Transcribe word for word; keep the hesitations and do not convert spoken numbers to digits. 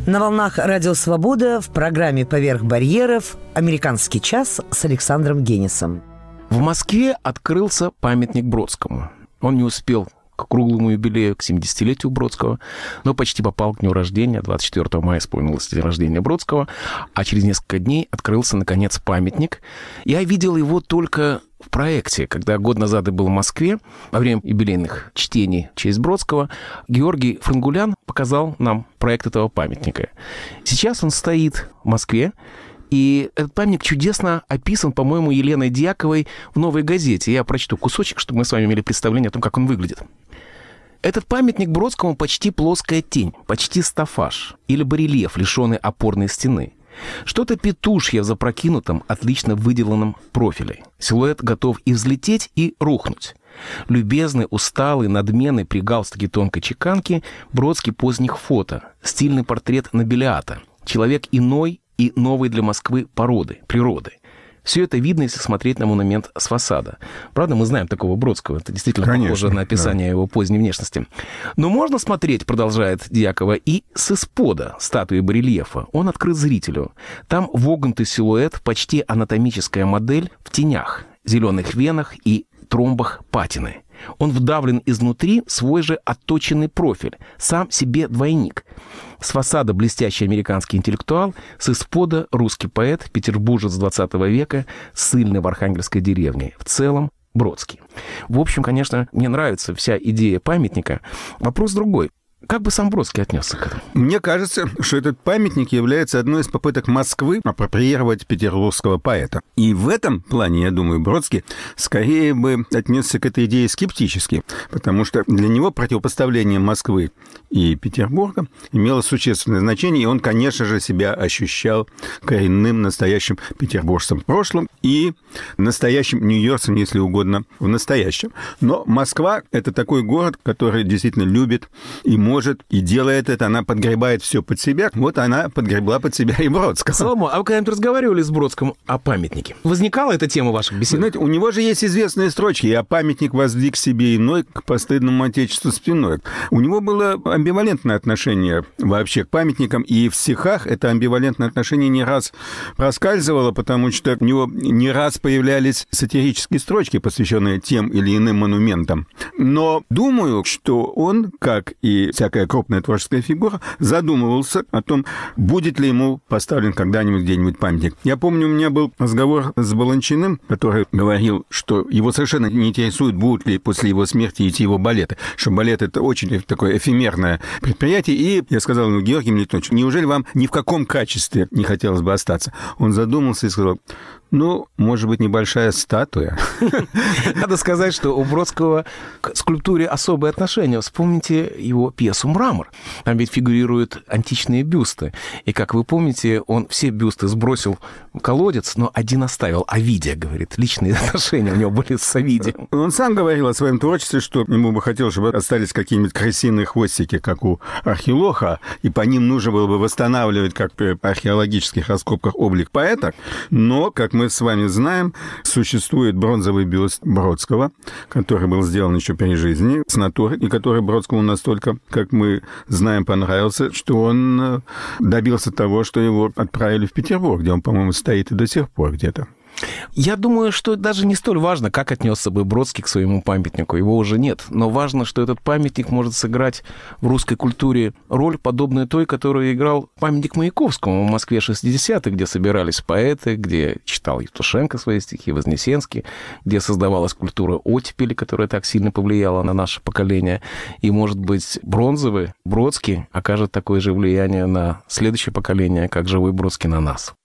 На волнах «Радио Свобода» в программе «Поверх барьеров» «Американский час» с Александром Генисом. В Москве открылся памятник Бродскому. Он не успел к круглому юбилею, к семидесятилетию Бродского, но почти попал к дню рождения. двадцать четвёртого мая исполнилось день рождения Бродского, а через несколько дней открылся, наконец, памятник. Я видел его только в проекте, когда год назад я был в Москве, во время юбилейных чтений в честь Бродского, Георгий Франгулян показал нам проект этого памятника. Сейчас он стоит в Москве, и этот памятник чудесно описан, по-моему, Еленой Дьяковой в «Новой газете». Я прочту кусочек, чтобы мы с вами имели представление о том, как он выглядит. Этот памятник Бродскому почти плоская тень, почти стаффаж или барельеф, лишенный опорной стены. Что-то петушье в запрокинутом, отлично выделанном профиле. Силуэт готов и взлететь, и рухнуть. Любезный, усталый, надменный, при галстуке тонкой чеканки, Бродский поздних фото. Стильный портрет нобелиата. Человек иной и новой для Москвы породы, природы. Все это видно, если смотреть на монумент с фасада. Правда, мы знаем такого Бродского. Это действительно Конечно, похоже на описание да. его поздней внешности. Но можно смотреть, продолжает Дьякова, и с испода статуи барельефа. Он открыт зрителю. Там вогнутый силуэт, почти анатомическая модель в тенях, зеленых венах и тромбах патины. Он вдавлен изнутри в свой же отточенный профиль, сам себе двойник. С фасада блестящий американский интеллектуал, с испода русский поэт, петербуржец двадцатого века, ссыльный в архангельской деревне. В целом Бродский. В общем, конечно, мне нравится вся идея памятника. Вопрос другой. Как бы сам Бродский отнесся к этому? Мне кажется, что этот памятник является одной из попыток Москвы апроприировать петербургского поэта. И в этом плане, я думаю, Бродский скорее бы отнесся к этой идее скептически, потому что для него противопоставление Москвы и Петербурга имело существенное значение, и он, конечно же, себя ощущал коренным настоящим петербуржцем в прошлом и настоящим нью-йоркцем, если угодно, в настоящем. Но Москва — это такой город, который действительно любит и может, и делает это, она подгребает все под себя. Вот она подгребла под себя и Бродского. Соломон, а вы когда-нибудь разговаривали с Бродским о памятнике? Возникала эта тема в ваших беседах? Знаете, у него же есть известные строчки. «Я памятник воздвиг себе иной, к постыдному отечеству спиной». У него было амбивалентное отношение вообще к памятникам, и в стихах это амбивалентное отношение не раз проскальзывало, потому что у него не раз появлялись сатирические строчки, посвященные тем или иным монументам. Но думаю, что он, как и всякая крупная творческая фигура, задумывался о том, будет ли ему поставлен когда-нибудь где-нибудь памятник. Я помню, у меня был разговор с Баланчиным, который говорил, что его совершенно не интересует, будут ли после его смерти идти его балеты, что балет — это очень такое эфемерное предприятие. И я сказал ему: Георгий Мелитонович, неужели вам ни в каком качестве не хотелось бы остаться? Он задумался и сказал: ну, может быть, небольшая статуя. Надо сказать, что у Бродского к скульптуре особое отношение. Вспомните его пьесу «Мрамор». Там ведь фигурируют античные бюсты. И, как вы помните, он все бюсты сбросил в колодец, но один оставил. Овидия, говорит, личные отношения у него были с Овидием. Он сам говорил о своем творчестве, что ему бы хотелось, чтобы остались какие-нибудь крысиные хвостики, как у архилоха, и по ним нужно было бы восстанавливать, как при археологических раскопках, облик поэта. Но, как мы с вами знаем, существует бронзовый бюст Бродского, который был сделан еще при жизни с натуры, и который Бродскому настолько, как мы знаем, понравился, что он добился того, что его отправили в Петербург, где он, по-моему, стоит и до сих пор где-то. Я думаю, что даже не столь важно, как отнесся бы Бродский к своему памятнику. Его уже нет. Но важно, что этот памятник может сыграть в русской культуре роль, подобную той, которую играл памятник Маяковскому в Москве шестидесятых, где собирались поэты, где читал Евтушенко свои стихи, Вознесенский, где создавалась культура оттепели, которая так сильно повлияла на наше поколение. И, может быть, бронзовый Бродский окажет такое же влияние на следующее поколение, как живой Бродский на нас.